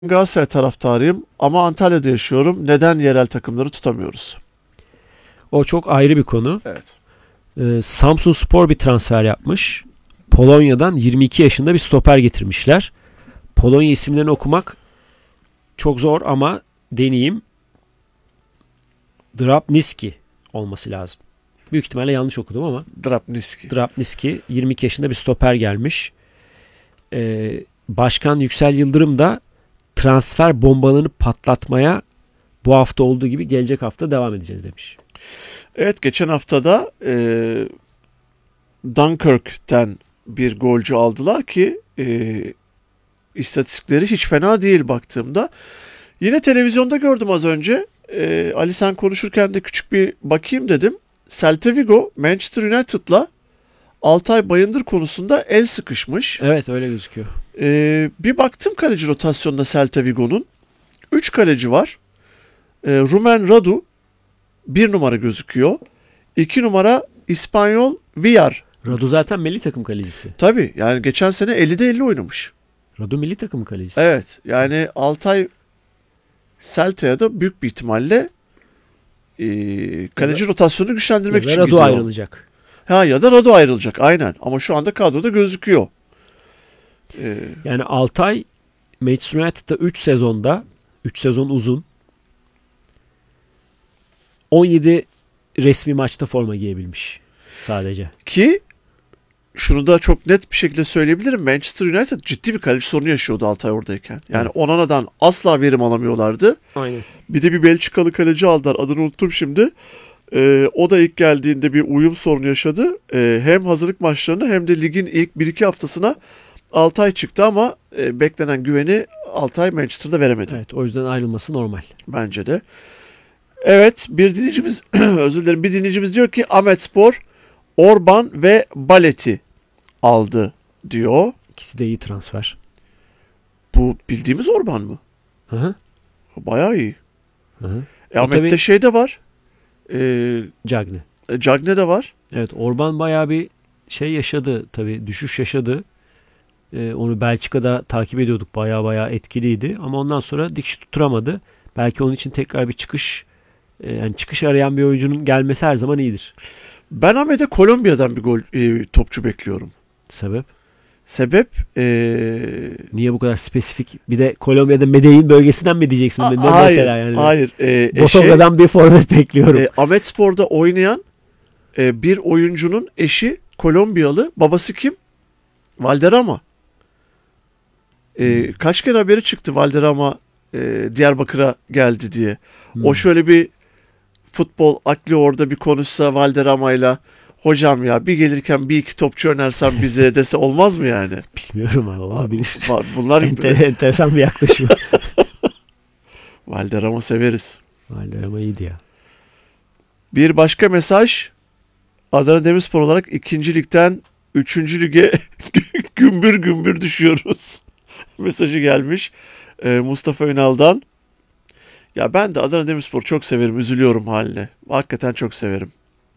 Galatasaray taraftarıyım ama Antalya'da yaşıyorum. Neden yerel takımları tutamıyoruz? O çok ayrı bir konu. Evet. Samsunspor bir transfer yapmış. Polonya'dan 22 yaşında bir stoper getirmişler. Polonya isimlerini okumak çok zor ama deneyeyim. Drapniski olması lazım. Büyük ihtimalle yanlış okudum ama. Drapniski 22 yaşında bir stoper gelmiş. Başkan Yüksel Yıldırım da transfer bombalarını patlatmaya bu hafta olduğu gibi gelecek hafta devam edeceğiz demiş. Evet, geçen haftada Dunkirk'ten bir golcü aldılar ki istatistikleri hiç fena değil baktığımda. Yine televizyonda gördüm az önce. Ali sen konuşurken de küçük bir bakayım dedim. Celta Vigo Manchester United'la Altay Bayındır konusunda el sıkışmış. Evet, öyle gözüküyor. Bir baktım kaleci rotasyonunda Celta Vigo'nun. 3 kaleci var. Rumen Radu 1 numara gözüküyor. 2 numara İspanyol Villar. Radu zaten milli takım kalecisi. Tabii yani geçen sene 50'de 50 oynamış. Radu milli takım kalecisi. Evet yani Altay Celta'ya da büyük bir ihtimalle kaleci rotasyonunu güçlendirmek için Radu gidiyor. ayrılacak. Ya da Radu ayrılacak aynen ama şu anda kadroda gözüküyor. Yani Altay Manchester United'da 3 sezon uzun, 17 resmi maçta forma giyebilmiş sadece. Ki şunu da çok net bir şekilde söyleyebilirim. Manchester United ciddi bir kaleci sorunu yaşıyordu Altay oradayken. Yani Evet. Onana'dan asla verim alamıyorlardı. Aynen. Bir de bir Belçikalı kaleci aldılar. Adını unuttum şimdi. O da ilk geldiğinde bir uyum sorunu yaşadı. Hem hazırlık maçlarına hem de ligin ilk 1-2 haftasına Altay çıktı ama beklenen güveni Altay Manchester'da veremedi. Evet, o yüzden ayrılması normal. Bence de. Evet, bir dinleyicimiz özür dilerim. Bir dinleyicimiz diyor ki Ahmetspor Orban ve Balet'i aldı diyor. İkisi de iyi transfer. Bu bildiğimiz Orban mı? Hı hı. Bayağı iyi. Hı hı. Ahmet'te tabii- şey de var. Cagney. Cagne de var. Evet, Orban bayağı bir şey yaşadı tabii, düşüş yaşadı. Onu Belçika'da takip ediyorduk, bayağı etkiliydi ama ondan sonra dikiş tutturamadı. Belki onun için tekrar bir çıkış, yani çıkış arayan bir oyuncunun gelmesi her zaman iyidir. Ben Ahmet'e Kolombiya'dan bir topçu bekliyorum. Sebep? Sebep Niye bu kadar spesifik? Bir de Kolombiya'da Medellin bölgesinden mi diyeceksin? Ne hayır, mesela yani? hayır. Botoga'dan bir forvet bekliyorum. Ahmetspor'da oynayan bir oyuncunun eşi Kolombiyalı. Babası kim? Valderrama. Kaç kere haberi çıktı Valderrama Diyarbakır'a geldi diye. O şöyle bir futbol akli orada bir konuşsa Valderrama'yla, hocam ya bir gelirken bir iki topçu önersen bize dese olmaz mı yani? Bilmiyorum ama olabilir. Bunlar Enteresan bir yaklaşım. Valderrama severiz. Valderrama iyiydi ya. Bir başka mesaj. Adana Demirspor olarak 2. ligden 3. lige gümbür gümbür düşüyoruz. Mesajı gelmiş Mustafa Ünal'dan. Ya ben de Adana Demirspor'u çok severim. Üzülüyorum haline. Hakikaten çok severim.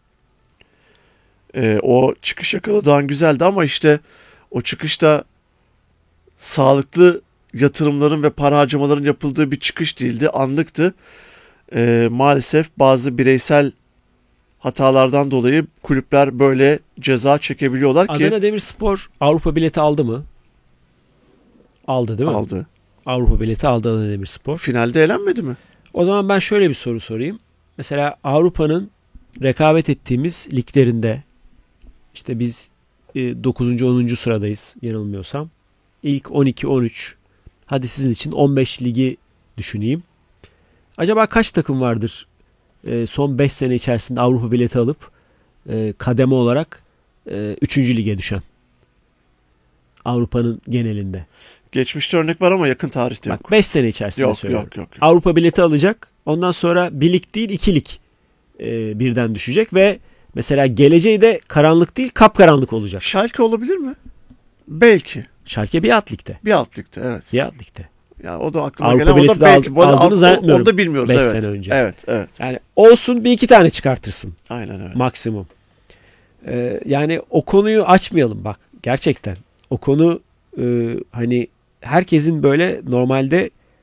O çıkış yakaladığın güzeldi ama işte o çıkışta sağlıklı yatırımların ve para harcamaların yapıldığı bir çıkış değildi. Anlıktı. Maalesef bazı bireysel hatalardan dolayı kulüpler böyle ceza çekebiliyorlar ki. Adana Demirspor Avrupa bileti aldı mı? Aldı değil mi? Aldı. Avrupa bileti aldı Adana Demirspor. Finalde elenmedi mi? O zaman ben şöyle bir soru sorayım. Mesela Avrupa'nın rekabet ettiğimiz liglerinde işte biz 9. 10. sıradayız yanılmıyorsam. İlk 12 13, hadi sizin için 15 ligi düşüneyim. Acaba kaç takım vardır son 5 sene içerisinde Avrupa bileti alıp kademe olarak 3. lige düşen? Avrupa'nın genelinde. Geçmişte örnek var ama yakın tarihte yok. Bak 5 sene içerisinde Yok, söylüyorum. yok. Avrupa bileti alacak. Ondan sonra bir lig değil 2 lig birden düşecek ve mesela geleceği de karanlık değil kapkaranlık olacak. Schalke olabilir mi? Belki. Schalke bir alt ligde. Bir alt ligde evet. Bir alt ligde. Ya o da aklıma Avrupa gelen o bileti da de belki. Bu arada aldığını zannetmiyorum. onu da bilmiyoruz 5 evet. sene önce. Evet. Yani olsun bir iki tane çıkartırsın. Aynen öyle. Maksimum. Yani o konuyu açmayalım bak. Gerçekten. O konu hani herkesin böyle normalde